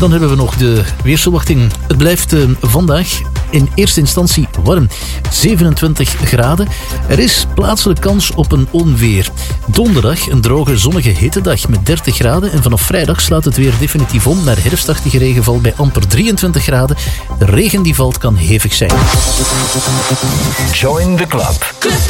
Dan hebben we nog de weersverwachting. Het blijft vandaag in eerste instantie warm. 27 graden. Er is plaatselijk kans op een onweer. Donderdag een droge, zonnige hittedag met 30 graden. En vanaf vrijdag slaat het weer definitief om naar herfstachtige regenval bij amper 23 graden. De regen die valt kan hevig zijn. Join the club.